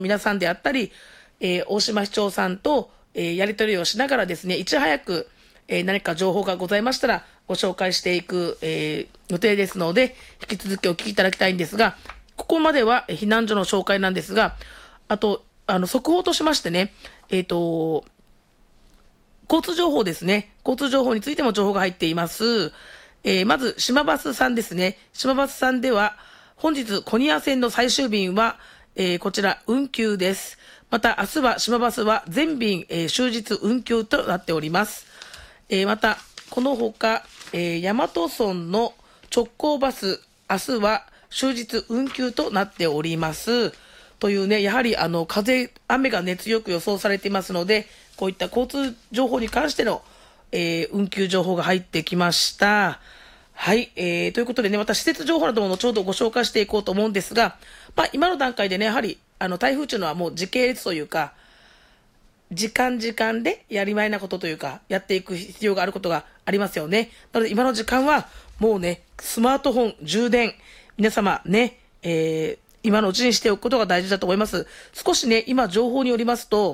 皆さんであったり、大島市長さんと、やり取りをしながらですね、いち早く、何か情報がございましたらご紹介していく、予定ですので、引き続きお聞きいただきたいんですが、ここまでは避難所の紹介なんですが、あと、速報としましてね、交通情報ですね。交通情報についても情報が入っています。まず、島バスさんですね。島バスさんでは、本日、コニア線の最終便は、こちら、運休です。また、明日は、島バスは全便、終日運休となっております。また、このほか、大和村の直行バス、明日は終日運休となっております。というね、やはり風、雨がね、強く予想されていますので、こういった交通情報に関しての、運休情報が入ってきました。はい、ということでね、また施設情報なども後ほどご紹介していこうと思うんですが、今の段階でね、やはり台風というのはもう時系列というか、時間でやりまいなことというか、やっていく必要があることがありますよね。なので今の時間はもうね、スマートフォン、充電、皆様ね、今のうちにしておくことが大事だと思います。少しね、今情報によりますと、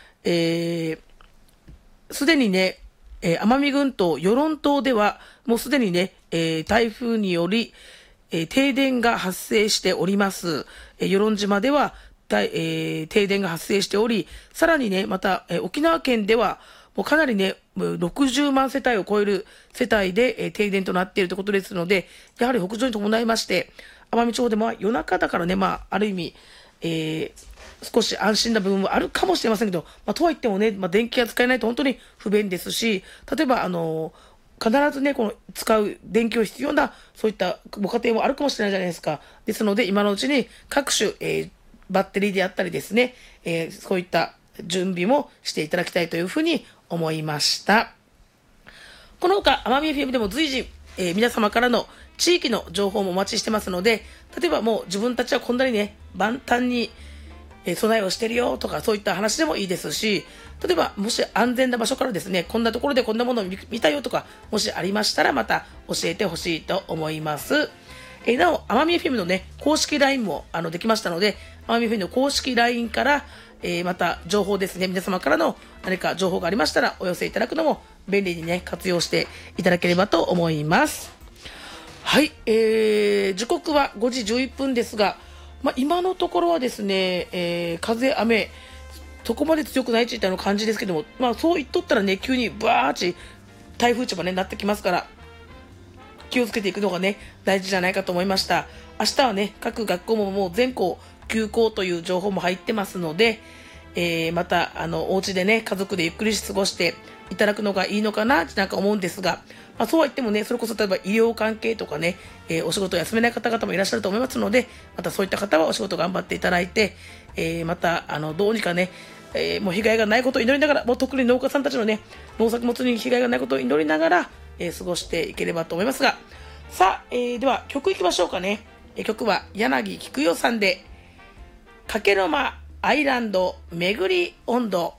すでにね、奄美群島、与論島では、もうすでにね、台風により、停電が発生しております。与論島では、停電が発生しており、さらにね、また、沖縄県では、もうかなりね、60万世帯を超える世帯で、停電となっているということですので、やはり北上に伴いまして、奄美地方でも夜中だからね、ある意味、少し安心な部分もあるかもしれませんけど、とはいってもね、電気が使えないと本当に不便ですし、例えば、必ずね、この使う電気を必要な、そういったご家庭もあるかもしれないじゃないですか。ですので、今のうちに各種、バッテリーであったりですね、そういった準備もしていただきたいというふうに思いました。この他、奄美 FM でも随時、皆様からの地域の情報もお待ちしてますので、例えばもう自分たちはこんなにね、万端に備えをしてるよとかそういった話でもいいですし、例えばもし安全な場所からですね、こんなところでこんなものを見たよとか、もしありましたらまた教えてほしいと思います。なお、奄美 FM のね、公式 LINE もできましたので、奄美 FM の公式 LINE から、また情報ですね、皆様からの何か情報がありましたらお寄せいただくのも便利にね、活用していただければと思います。はい、時刻は5時11分ですが、今のところはですね、風、雨、そこまで強くないといった感じですけども、そう言っとったらね、急にバーチ台風もね、なってきますから、気をつけていくのがね、大事じゃないかと思いました。明日はね、各学校ももう全校休校という情報も入ってますので、また、お家でね、家族でゆっくり過ごしていただくのがいいのかなってなんか思うんですが、そうは言ってもね、それこそ例えば医療関係とかね、お仕事を休めない方々もいらっしゃると思いますので、またそういった方はお仕事頑張っていただいて、また、どうにかね、もう被害がないことを祈りながら、もう特に農家さんたちのね、農作物に被害がないことを祈りながら、過ごしていければと思いますが、さあ、では曲いきましょうかね。曲は柳菊代さんで、かけろまアイランド巡り温度。